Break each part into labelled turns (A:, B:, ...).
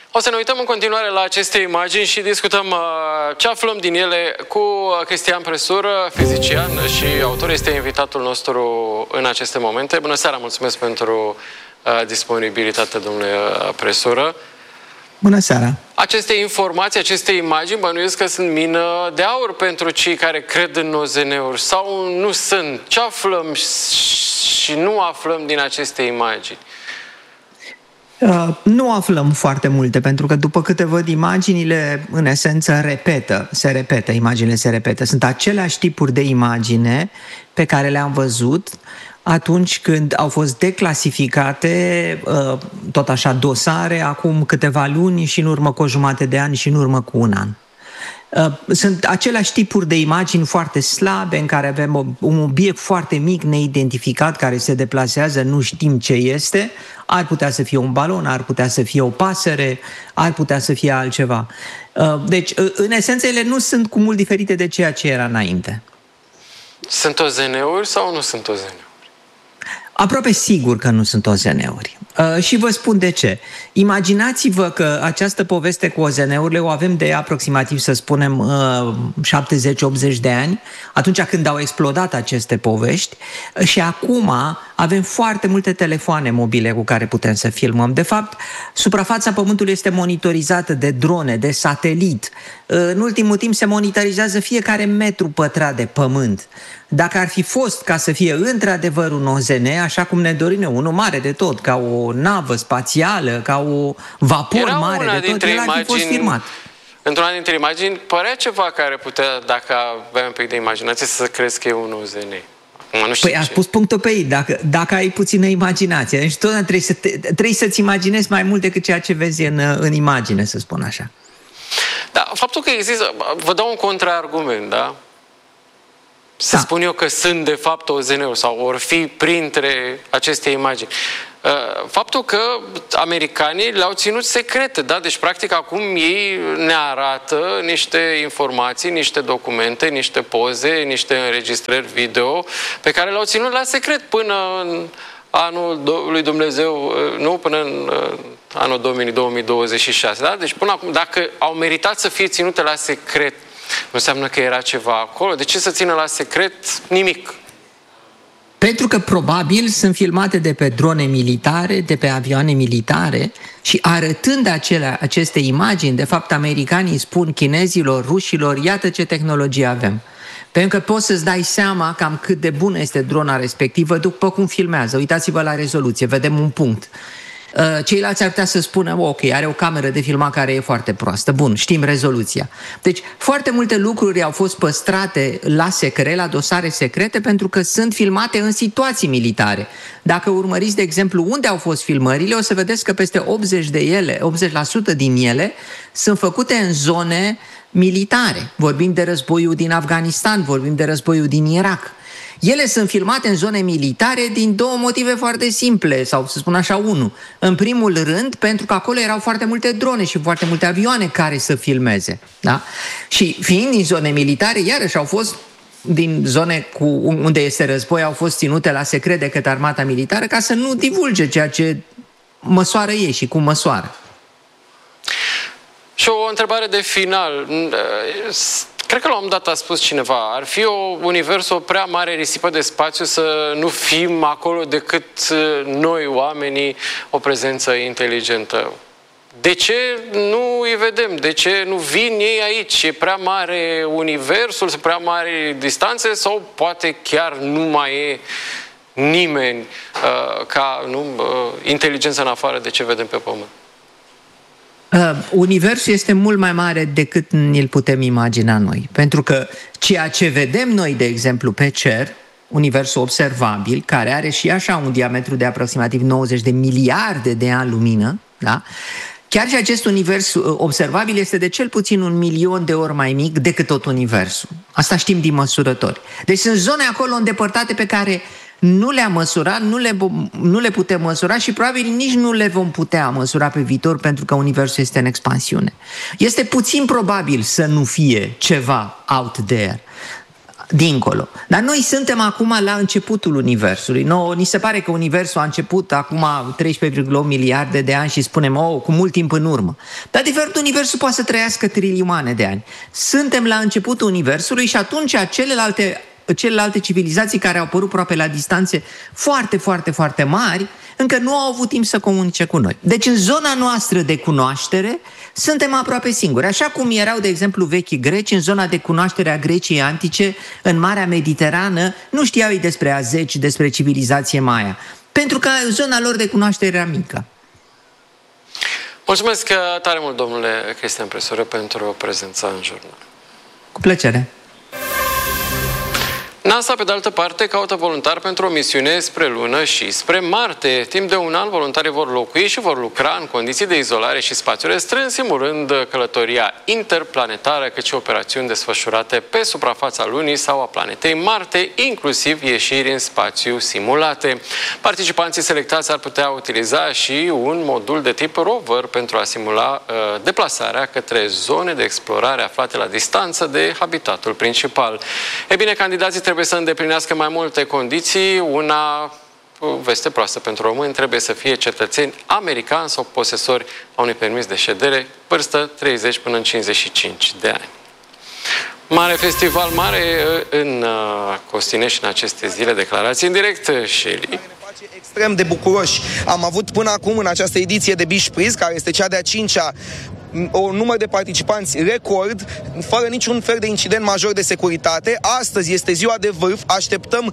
A: O să ne uităm în continuare la aceste imagini și discutăm ce aflăm din ele cu Cristian Presură, fizician și autor. Este invitatul nostru în aceste momente. Bună seara, mulțumesc pentru disponibilitate, domnule Presură.
B: Bună seara!
A: Aceste informații, aceste imagini, bănuiesc că sunt mină de aur pentru cei care cred în OZN-uri sau nu sunt? Ce aflăm și nu aflăm din aceste imagini?
B: Nu aflăm foarte multe, pentru că după câte văd, imaginile în esență imaginile se repetă. Sunt aceleași tipuri de imagine pe care le-am văzut atunci când au fost declasificate, tot așa, dosare, acum câteva luni și în urmă cu o jumătate de ani și în urmă cu un an. Sunt aceleași tipuri de imagini foarte slabe în care avem un obiect foarte mic, neidentificat, care se deplasează, nu știm ce este. Ar putea să fie un balon, ar putea să fie o pasăre, ar putea să fie altceva. Deci, în esență, ele nu sunt cu mult diferite de ceea ce era înainte.
A: Sunt OZN-uri sau nu sunt OZN-uri?
B: Aproape sigur că nu sunt OZN-uri. Și vă spun de ce. Imaginați-vă că această poveste cu OZN-urile o avem de aproximativ, să spunem, 70-80 de ani, atunci când au explodat aceste povești, și acum avem foarte multe telefoane mobile cu care putem să filmăm. De fapt, suprafața Pământului este monitorizată de drone, de satelit. În ultimul timp se monitorizează fiecare metru pătrat de pământ. Dacă ar fi fost ca să fie într-adevăr un OZN, așa cum ne dorim, unul mare de tot, ca o navă spațială, ca o vapor mare de tot, el ar fi fost filmat.
A: Într-una dintre imagini părea ceva care putea, dacă aveam un pic de imaginație, să crezi că e un OZN.
B: Păi a spus punctul pe ei, dacă ai puțină imaginație. Deci tot trebuie să-ți imaginezi mai mult decât ceea ce vezi în imagine, să spun așa.
A: Da, faptul că există, vă dau un contraargument, da? Să spun eu că sunt de fapt OZN-uri sau or fi printre aceste imagini. Faptul că americanii le-au ținut secrete, da? Deci practic acum ei ne arată niște informații, niște documente, niște poze, niște înregistrări video pe care le-au ținut la secret până în anul lui Dumnezeu, nu, până în anul 2026, da? Deci până acum, dacă au meritat să fie ținute la secret, nu înseamnă că era ceva acolo. De ce să țină la secret nimic?
B: Pentru că probabil sunt filmate de pe drone militare, de pe avioane militare și arătând aceste imagini, de fapt americanii spun chinezilor, rușilor, iată ce tehnologie avem. Pentru că poți să-ți dai seama cam cât de bună este drona respectivă după cum filmează. Uitați-vă la rezoluție, vedem un punct. Ceilalți ar putea să spună, ok, are o cameră de filmat care e foarte proastă. Bun, știm rezoluția. Deci, foarte multe lucruri au fost păstrate la secret, la dosare secrete, pentru că sunt filmate în situații militare. Dacă urmăriți, de exemplu, unde au fost filmările, o să vedeți că peste 80% din ele sunt făcute în zone militare. Vorbim de războiul din Afganistan, vorbim de războiul din Irak. Ele sunt filmate în zone militare din două motive foarte simple, sau să spun așa, unul. În primul rând, pentru că acolo erau foarte multe drone și foarte multe avioane care să filmeze. Da? Și fiind din zone militare, iarăși au fost din zone unde este război, au fost ținute la secret de către armata militară ca să nu divulge ceea ce măsoară ei și cum măsoară.
A: Și o întrebare de final. Cred că la un moment dat a spus cineva, ar fi universul o prea mare risipă de spațiu să nu fim acolo decât noi, oamenii, o prezență inteligentă. De ce nu îi vedem? De ce nu vin ei aici? E prea mare universul, sunt prea mari distanțe sau poate chiar nu mai e nimeni inteligență în afară de ce vedem pe Pământ?
B: Universul este mult mai mare decât ni-l putem imagina noi. Pentru că ceea ce vedem noi, de exemplu, pe cer, universul observabil, care are și așa un diametru de aproximativ 90 de miliarde de ani lumină, da? Chiar și acest univers observabil este de cel puțin 1.000.000 de ori mai mic decât tot universul. Asta știm din măsurători. Deci sunt zone acolo îndepărtate pe care nu le-am măsurat, nu le putem măsura și probabil nici nu le vom putea măsura pe viitor pentru că universul este în expansiune. Este puțin probabil să nu fie ceva out there. dincolo. Dar noi suntem acum la începutul Universului. Ni se pare că Universul a început acum 13,8 miliarde de ani și spunem, cu mult timp în urmă. Dar de fapt Universul poate să trăiască trilioane de ani. Suntem la începutul Universului și atunci celelalte civilizații care au apărut aproape la distanțe foarte, foarte, foarte mari, încă nu au avut timp să comunice cu noi. Deci în zona noastră de cunoaștere suntem aproape singuri. Așa cum erau, de exemplu, vechii greci, în zona de cunoaștere a Greciei antice, în Marea Mediterană, nu știau ei despre azeci, despre civilizație Maia, pentru că zona lor de cunoaștere era mică.
A: Mulțumesc tare mult, domnule Cristian Presură, pentru prezența în jurnal.
B: Cu plăcere.
A: NASA, pe de altă parte, caută voluntari pentru o misiune spre Lună și spre Marte. Timp de un an, voluntarii vor locui și vor lucra în condiții de izolare și spațiu restrâns, simulând călătoria interplanetară, cât și operațiuni desfășurate pe suprafața Lunii sau a planetei Marte, inclusiv ieșiri în spațiu simulate. Participanții selectați ar putea utiliza și un modul de tip rover pentru a simula deplasarea către zone de explorare aflate la distanță de habitatul principal. E bine, candidații trebuie să îndeplinească mai multe condiții. Una veste proastă pentru români, trebuie să fie cetățeni americani sau posesori a unui permis de ședere, vârstă 30 până în 55 de ani. Mare festival mare în Costinești în aceste zile, declarații în direct, Shelley.
C: Extrem de bucuroși. Am avut până acum în această ediție de Beach Prize, care este cea de-a 5-a, un număr de participanți record, fără niciun fel de incident major de securitate. Astăzi este ziua de vârf, așteptăm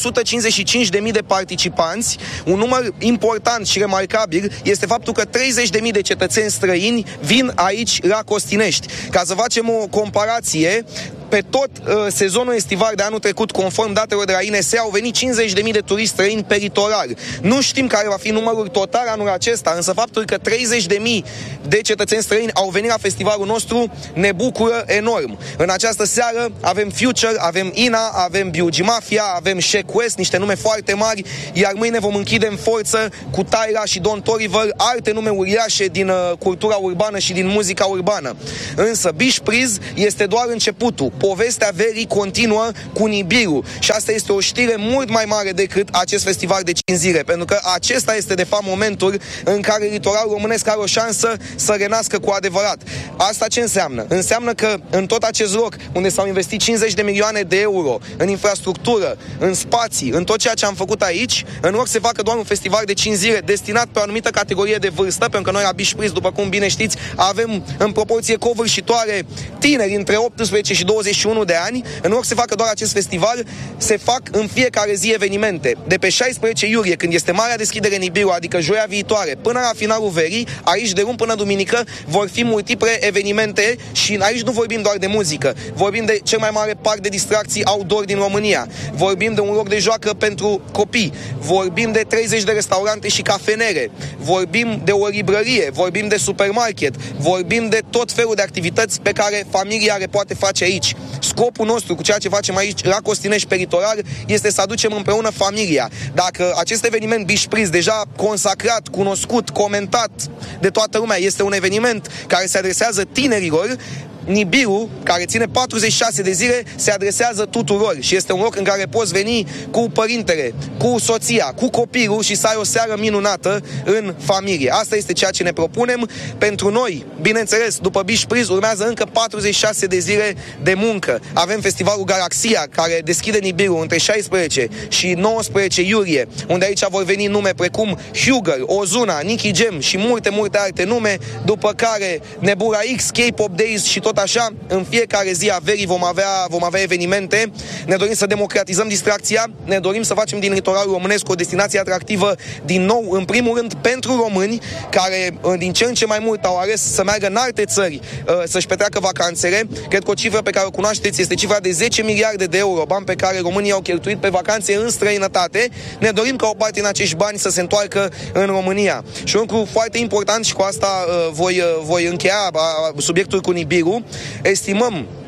C: 155.000 de participanți. Un număr important și remarcabil este faptul că 30.000 de cetățeni străini vin aici la Costinești. Ca să facem o comparație, pe tot sezonul estival de anul trecut, conform datelor de la INS, au venit 50.000 de turiști străini pe litoral. Nu știm care va fi numărul total anul acesta, însă faptul că 30.000 de cetățeni străini au venit la festivalul nostru ne bucură enorm. În această seară avem Future, avem Ina, avem B.U.G. Mafia, avem Sheck West, niște nume foarte mari, iar mâine vom închide în forță cu Tyla și Don Toliver, alte nume uriașe din cultura urbană și din muzica urbană. Însă Beach Prize este doar începutul. Povestea verii continuă cu Nibiru și asta este o știre mult mai mare decât acest festival de 5 zile, pentru că acesta este de fapt momentul în care litoralul românesc are o șansă să renască cu adevărat. Asta ce înseamnă? Înseamnă că în tot acest loc unde s-au investit 50 de milioane de euro în infrastructură, în spații, în tot ceea ce am făcut aici, în loc să facă doar un festival de 5 zile destinat pe o anumită categorie de vârstă, pentru că noi la Beach Prize, după cum bine știți, avem în proporție covârșitoare tineri între 18 și 21 de ani, în loc să facă doar acest festival, se fac în fiecare zi evenimente. De pe 16 iulie, când este marea deschidere Nibiru, adică joia viitoare, până la finalul verii, aici de luni până duminică, vor fi multiple evenimente și aici nu vorbim doar de muzică. Vorbim de cel mai mare parc de distracții outdoor din România. Vorbim de un loc de joacă pentru copii. Vorbim de 30 de restaurante și cafenere. Vorbim de o librărie. Vorbim de supermarket. Vorbim de tot felul de activități pe care familia le poate face aici. Scopul nostru cu ceea ce facem aici la Costinești pe litoral este să aducem împreună familia. Dacă acest eveniment Beach Prize, deja consacrat, cunoscut, comentat de toată lumea, este un eveniment care se adresează tinerilor, Nibiru, care ține 46 de zile, se adresează tuturor și este un loc în care poți veni cu părintele, cu soția, cu copilul și să ai o seară minunată în familie. Asta este ceea ce ne propunem pentru noi. Bineînțeles, după Beach Prize urmează încă 46 de zile de muncă. Avem festivalul Galaxia, care deschide Nibiru între 16 și 19 iulie, unde aici vor veni nume precum Huger, Ozuna, Nicky Jam și multe, multe alte nume, după care Nebula X, K-Pop Days și tot așa, în fiecare zi a verii vom avea evenimente. Ne dorim să democratizăm distracția, ne dorim să facem din litoralul românesc o destinație atractivă din nou, în primul rând pentru români, care din ce în ce mai mult au ales să meargă în alte țări să-și petreacă vacanțele. Cred că o cifră pe care o cunoașteți este cifra de 10 miliarde de euro, bani pe care românii au cheltuit pe vacanțe în străinătate. Ne dorim ca o parte din acești bani să se întoarcă în România. Și un lucru foarte important, și cu asta voi încheia subiectul cu Nibiru, estimăm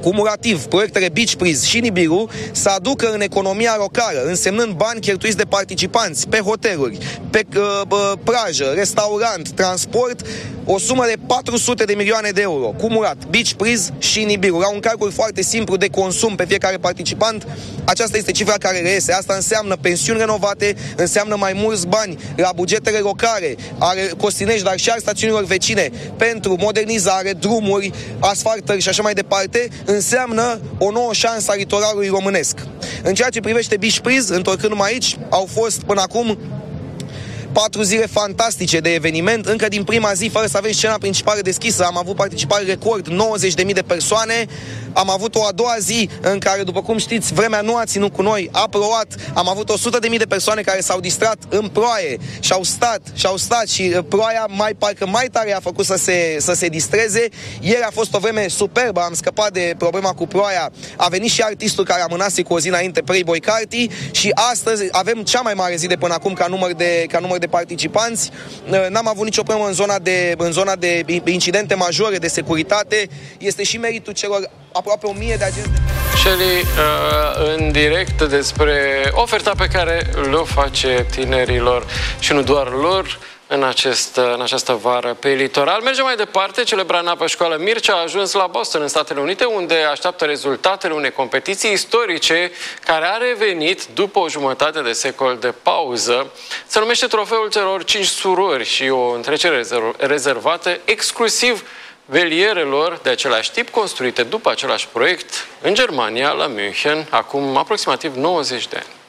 C: cumulativ, proiectele Beach Breeze și Nibiru să aducă în economia locală, însemnând bani cheltuiți de participanți pe hoteluri, pe plajă, restaurant, transport, o sumă de 400 de milioane de euro, cumulat, Beach Breeze și Nibiru. La un calcul foarte simplu de consum pe fiecare participant, aceasta este cifra care reiese. Asta înseamnă pensiuni renovate, înseamnă mai mulți bani la bugetele locale, ale Costinești, dar și al stațiunilor vecine, pentru modernizare, drumuri, asfaltări și așa mai departe, înseamnă o nouă șansă a litoralului românesc. În ceea ce privește Beach Breeze, întorcându-mă aici, au fost până acum 4 zile fantastice de eveniment. Încă din prima zi, fără să avem scena principală deschisă, am avut participare record, 90.000 de persoane. Am avut o a doua zi în care, după cum știți, vremea nu a ținut cu noi, a plouat. Am avut 100.000 de persoane care s-au distrat în ploaie și au stat și ploaia parcă mai tare a făcut să se distreze. Ieri a fost o vreme superbă, am scăpat de problema cu ploaia. A venit și artistul care amânase cu o zi înainte, Playboy Carti, și astăzi avem cea mai mare zi de până acum ca număr de participanți. N-am avut nicio problemă în zona de incidente majore de securitate. Este și meritul celor aproape 1000 de agenți de...
A: Shelly, în direct despre oferta pe care le-o face tinerilor și nu doar lor în această vară pe litoral. Mergem mai departe. Celebra navă școală Mircea a ajuns la Boston, în Statele Unite, unde așteaptă rezultatele unei competiții istorice care a revenit după o jumătate de secol de pauză. Se numește Trofeul celor 5 surori și o întrecere rezervată exclusiv velierelor de același tip, construite după același proiect în Germania, la München, acum aproximativ 90 de ani.